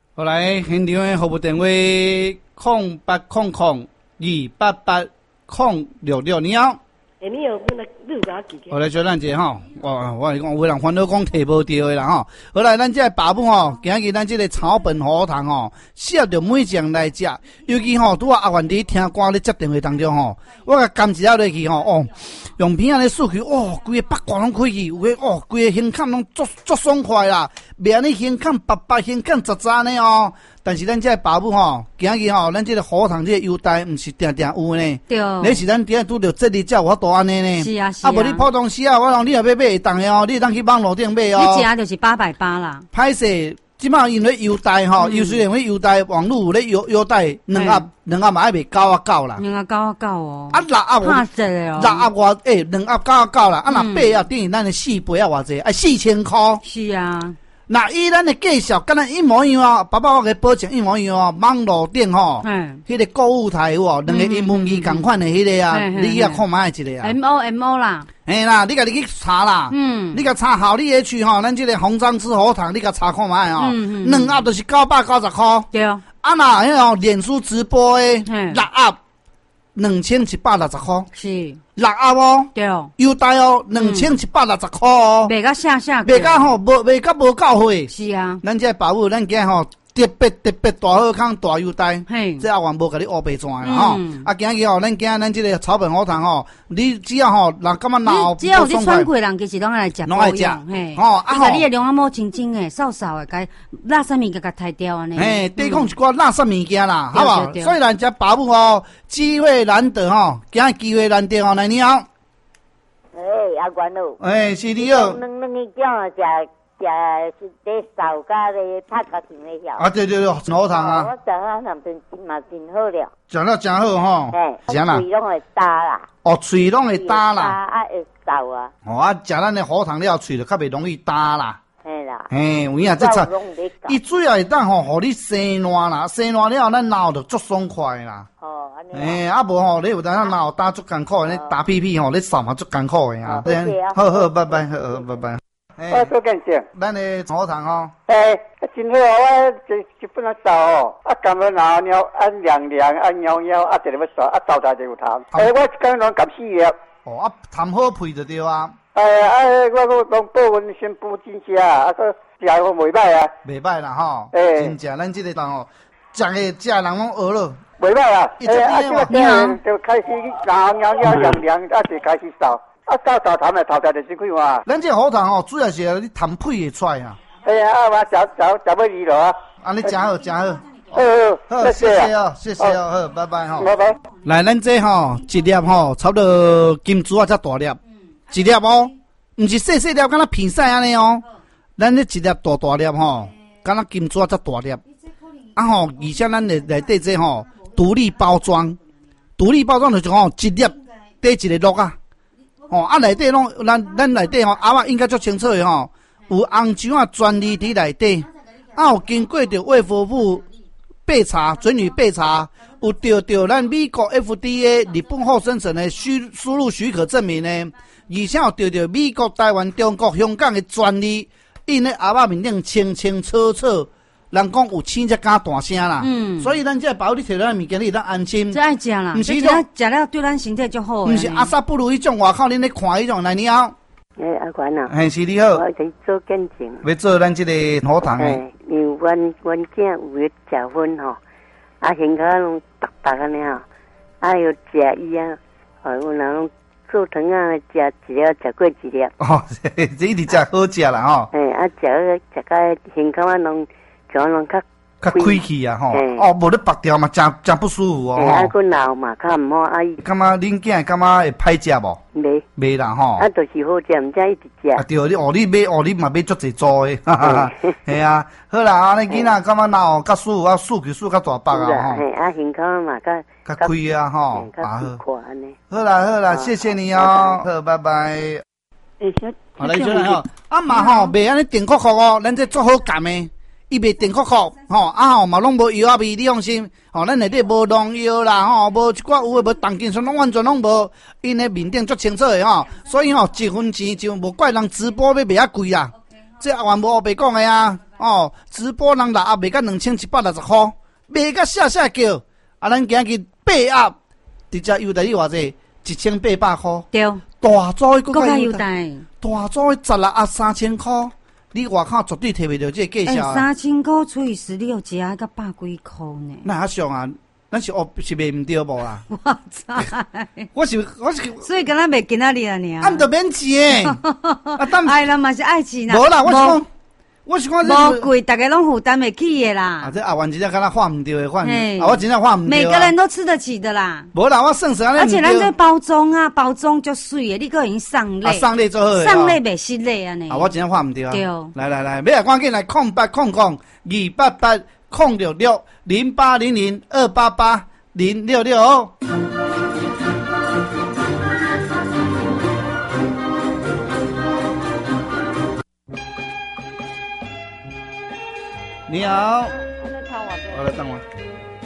后来现场的服务电话0800288066，你好。 你有那六把几个？ 后来叫咱这吼，我是讲有人烦恼讲摕无着的啦吼。后来咱这个爸母吼，今日咱这个草本荷塘吼，适合着每一人来食。尤其吼，拄啊阿元伫听歌咧接电话当中吼，我甲甘一下落去吼，用片仔咧竖起，规个八卦拢开去，有个规个胸腔拢足爽快啦，袂安尼胸腔白胸腔杂杂呢哦。但是咱这个爸母吼，今日吼，咱这个荷塘这个优待，毋是定定有呢。对。你是咱顶拄着节日才有法度安尼呢。是啊。啊，无你普通时啊，我讲你若要买会当的哦，你当去网络顶买哦。你食就是880啦。歹势，即摆因为优待吼，有虽然为优待，网络有咧优待2盒嘛爱卖9啦。2盒9哦。啊6盒怕济哦。6盒我2盒9啦，啊若8盒等于咱的4倍啊偌济，啊4000块。是啊。那依咱的介绍，跟咱一模一样啊！爸爸，我给保证一模一样啊！网络顶吼，迄个购物台有哦，2个英文字同款的迄个啊，你也看买一个啊。MO 啦，嘿啦，你家己去查啦，你甲查好你去吼，咱这个红章之荷塘，你甲查看买哦，2盒就是990块。对啊。啊那迄个脸书直播的6盒，2160块。是。6盒哦，对哦，优待哦，2160块哦，卖到下，卖到吼，卖到无够货。是啊，咱这爸母，咱今吼特别大好康大优待，这阿元无甲你乌白转啦吼。啊，今日吼，咱这个草本荷塘吼，你只要吼，人感觉闹，只要有你川贵人，其实拢爱来食，拢爱食，嘿，吼，啊吼，你的龙阿毛清清诶，瘦诶，该垃圾物件甲抬掉安尼，嘿，对讲一寡垃圾物件啦，好不好？所以咱这爸母吼，机会难得吼，今日机会难得吼，来你好。 阿元咯。 是你好。 两个叫是在扫甲咧，拍甲停咧晓。 啊，对，荷塘啊。 我食啊，南边嘛真好了。 食了真好吼。 啥啦？喙拢会焦啦。 喙拢会焦啦。 啊，会扫啊。 食咱的荷塘了，喙就较袂容易焦啦。 嘿啦。 有影这菜，伊主要会当吼，互你生烂啦，生烂了，咱脑就足爽快啦。啊无吼，你有当咱脑打足艰苦，你打屁屁吼，你扫嘛足艰苦的啊。好，拜拜，好，拜拜。 我做干啥？ 咱的荷塘吼。 真好啊！我一本啊扫哦，啊甘要拿尿，啊凉，啊尿，啊一个要扫，啊扫大就有痰。我刚刚夹死了。 啊痰好配就对啊。 我拢保温先补真食啊，个食好袂歹啊。 袂歹啦吼。真正咱这个人吼，食人拢学了。 袂歹啊！这个就开始拿尿凉，啊就开始扫。啊，扫痰的头就开嘛。 咱这荷塘吼，主要是你痰配会出来啊。 我食要离了啊。 啊，你真好。 好， 谢谢哦，好，拜拜吼。 拜拜。 来，咱这吼一粒吼，差不多金珠啊，才大粒，一粒哦，唔是细粒，敢若片屎安尼哦。咱这一粒大粒吼，敢若金珠啊，才大粒。啊吼，而且咱内底这吼独立包装就是吼一粒底一个落啊。啊内底拢咱内底吼阿妈应该足清楚的吼，有红椒啊专利伫内底，啊有经过着卫福部备查、准予备查，有得到咱美国 FDA 日本厚生省的输入许可证明呢，而且有得到美国、台湾、中国、香港的专利，印咧阿妈面顶清清楚楚。人讲有青才敢大声啦，所以咱这保你摕咱物件，你当安心。这爱食啦，毋是讲食了对咱身体就好。毋是阿萨不如迄种外口恁咧看迄种，来你好。 阿元啊，是你好。 我在做见证。 要做咱这个荷塘诶。 因为阮囝有咧食薰吼，啊胸口拢白安尼吼，啊又食伊啊，阮人拢做汤啊食一粒，食过一粒。 这一直食好食啦吼。 食到胸口啊拢。就拢较开去啊吼，无咧白掉嘛，真不舒服哦。 个闹嘛，较唔好啊。 感觉恁囝感觉会歹食无？袂啦吼。 就是好食，唔知一直食。 对，你嘛买足济做诶，系啊。好啦，安尼囡仔感觉闹较舒服，啊舒较大白啊吼。胸口嘛较开啊吼。 好啦，谢谢你哦，好，拜拜。好来，小来吼，啊嘛吼，袂安尼定扣哦，咱这做好干诶。伊袂定扣吼，嘛拢无药啊味，你放心，咱内底无农药啦，无一寡有诶无重金属，拢完全拢无，因诶面顶足清楚诶所以一分钱就无怪人直播要卖啊贵啦，这也完无黑白讲诶啊， 哦，直播人6盒卖到2160块，卖到下叫。啊，咱今日8盒，直接优待你偌济？1800块。 对， 大组的更加优待， 大组的16盒3000块，你外口绝对摕袂到这个价钱啊 ！3000块除以10，你有食个100几块呢？ 那还上啊？咱是是卖唔对无啦？ 我知， 我是， 所以跟咱卖今仔日啊，你啊，唔着免钱诶。啊，但哎啦嘛是爱钱啦。 无啦，我是讲无贵，大家拢负担袂起的啦。 啊，这阿元真正敢若画唔对的款，啊，我真正画唔对。 每个人都吃得起的啦。 无啦，我算算安尼。 而且咱这包装啊，包装就水的，你个已经上类。 上类做好。 上类袂失类啊呢。 啊，我真正画唔对啊。 对。 来，买啊，赶紧来0800-288-066-0800-288-066哦。你好，我来当我。